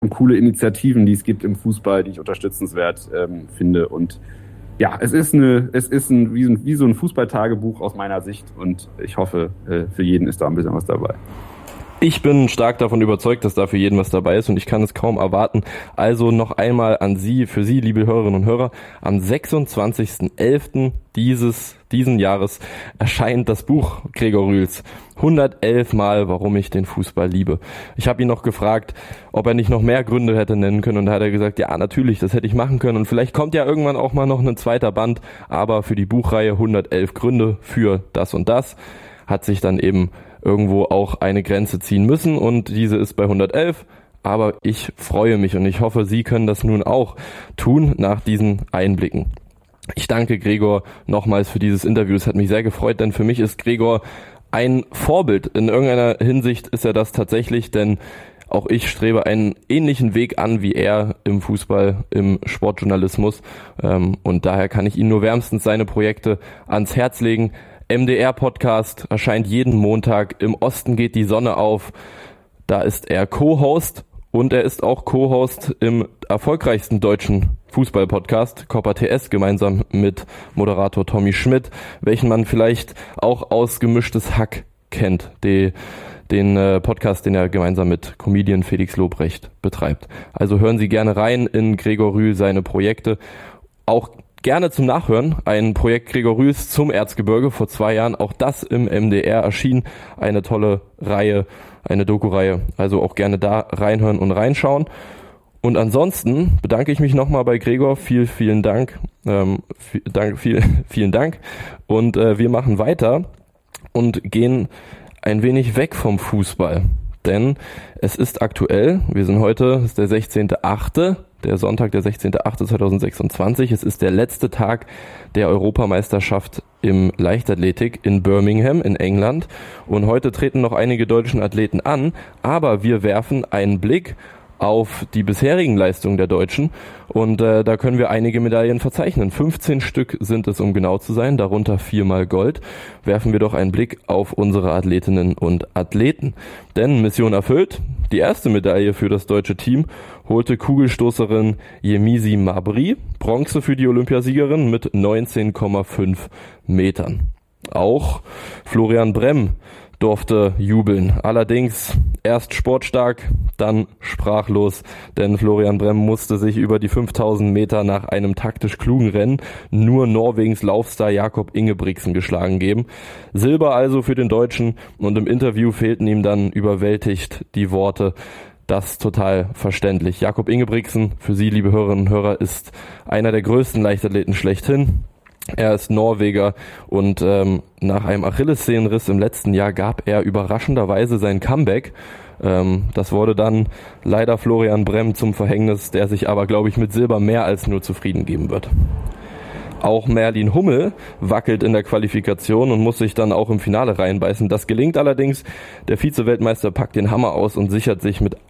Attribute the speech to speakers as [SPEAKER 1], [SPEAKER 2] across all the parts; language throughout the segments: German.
[SPEAKER 1] coole Initiativen, die es gibt im Fußball, die ich unterstützenswert finde. Und ja, es ist wie so ein Fußballtagebuch aus meiner Sicht und ich hoffe, für jeden ist da ein bisschen was dabei.
[SPEAKER 2] Ich bin stark davon überzeugt, dass da für jeden was dabei ist und ich kann es kaum erwarten. Also noch einmal für Sie, liebe Hörerinnen und Hörer, am 26.11. diesen Jahres erscheint das Buch Gregor Rühls. 111 Mal, warum ich den Fußball liebe. Ich habe ihn noch gefragt, ob er nicht noch mehr Gründe hätte nennen können und da hat er gesagt, ja natürlich, das hätte ich machen können und vielleicht kommt ja irgendwann auch mal noch ein zweiter Band, aber für die Buchreihe 111 Gründe für das und das hat sich dann eben irgendwo auch eine Grenze ziehen müssen und diese ist bei 111, aber ich freue mich und ich hoffe, Sie können das nun auch tun nach diesen Einblicken. Ich danke Gregor nochmals für dieses Interview, es hat mich sehr gefreut, denn für mich ist Gregor ein Vorbild. In irgendeiner Hinsicht ist er das tatsächlich, denn auch ich strebe einen ähnlichen Weg an wie er im Fußball, im Sportjournalismus und daher kann ich Ihnen nur wärmstens seine Projekte ans Herz legen. MDR-Podcast erscheint jeden Montag. Im Osten geht die Sonne auf. Da ist er Co-Host und er ist auch Co-Host im erfolgreichsten deutschen Fußball-Podcast, Copa TS, gemeinsam mit Moderator Tommy Schmidt, welchen man vielleicht auch aus Gemischtes Hack kennt, den Podcast, den er gemeinsam mit Comedian Felix Lobrecht betreibt. Also hören Sie gerne rein in Gregor Rühl, seine Projekte. Auch gerne zum Nachhören, ein Projekt Gregor Rühls zum Erzgebirge vor 2 Jahren, auch das im MDR erschien, eine tolle Reihe, eine Doku-Reihe, also auch gerne da reinhören und reinschauen. Und ansonsten bedanke ich mich nochmal bei Gregor, vielen Dank, vielen Dank und wir machen weiter und gehen ein wenig weg vom Fußball, denn es ist aktuell, es ist der 16.8., der Sonntag, der 16.8.2026. Es ist der letzte Tag der Europameisterschaft im Leichtathletik in Birmingham in England. Und heute treten noch einige deutschen Athleten an, aber wir werfen einen Blick auf die bisherigen Leistungen der Deutschen und da können wir einige Medaillen verzeichnen. 15 Stück sind es, um genau zu sein, darunter 4-mal Gold. Werfen wir doch einen Blick auf unsere Athletinnen und Athleten. Denn Mission erfüllt, die erste Medaille für das deutsche Team holte Kugelstoßerin Yemisi Mabry, Bronze für die Olympiasiegerin mit 19,5 Metern. Auch Florian Bremm durfte jubeln. Allerdings erst sportstark, dann sprachlos, denn Florian Bremm musste sich über die 5000 Meter nach einem taktisch klugen Rennen nur Norwegens Laufstar Jakob Ingebrigtsen geschlagen geben. Silber also für den Deutschen und im Interview fehlten ihm dann überwältigt die Worte. Das total verständlich. Jakob Ingebrigtsen, für Sie, liebe Hörerinnen und Hörer, ist einer der größten Leichtathleten schlechthin. Er ist Norweger und nach einem Achillessehnenriss im letzten Jahr gab er überraschenderweise sein Comeback. Das wurde dann leider Florian Bremm zum Verhängnis, der sich aber, glaube ich, mit Silber mehr als nur zufrieden geben wird. Auch Merlin Hummel wackelt in der Qualifikation und muss sich dann auch im Finale reinbeißen. Das gelingt allerdings. Der Vize-Weltmeister packt den Hammer aus und sichert sich mit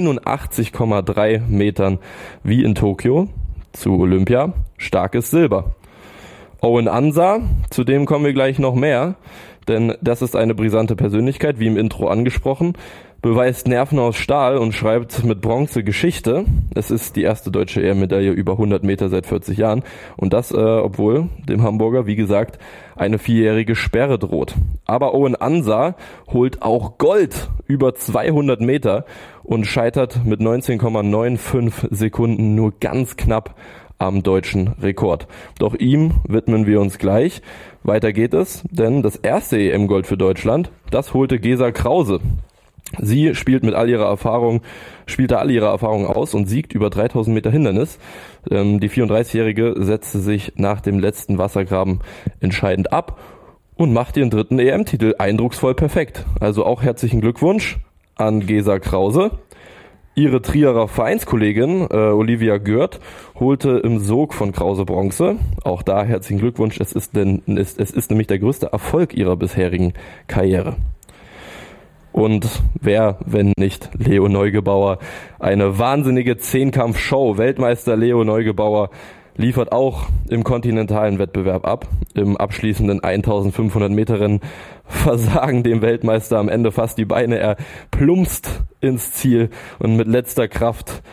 [SPEAKER 2] 81,3 Metern wie in Tokio zu Olympia starkes Silber. Owen Ansa, zu dem kommen wir gleich noch mehr, denn das ist eine brisante Persönlichkeit, wie im Intro angesprochen, beweist Nerven aus Stahl und schreibt mit Bronze Geschichte. Es ist die erste deutsche EM-Medaille über 100 Meter seit 40 Jahren und das, obwohl dem Hamburger, wie gesagt, eine 4-jährige Sperre droht. Aber Owen Ansa holt auch Gold über 200 Meter und scheitert mit 19,95 Sekunden nur ganz knapp am deutschen Rekord. Doch ihm widmen wir uns gleich. Weiter geht es, denn das erste EM-Gold für Deutschland, das holte Gesa Krause. Sie spielte all ihre Erfahrung aus und siegt über 3000 Meter Hindernis. Die 34-Jährige setzte sich nach dem letzten Wassergraben entscheidend ab und macht ihren 3. EM-Titel eindrucksvoll perfekt. Also auch herzlichen Glückwunsch an Gesa Krause. Ihre Trierer Vereinskollegin Olivia Gürt holte im Sog von Krause Bronze. Auch da herzlichen Glückwunsch. Es ist nämlich der größte Erfolg ihrer bisherigen Karriere. Und wer, wenn nicht Leo Neugebauer, eine wahnsinnige Zehnkampf-Show. Weltmeister Leo Neugebauer liefert auch im kontinentalen Wettbewerb ab. Im abschließenden 1500 Meter Rennen versagen dem Weltmeister am Ende fast die Beine. Er plumpst ins Ziel und mit letzter Kraft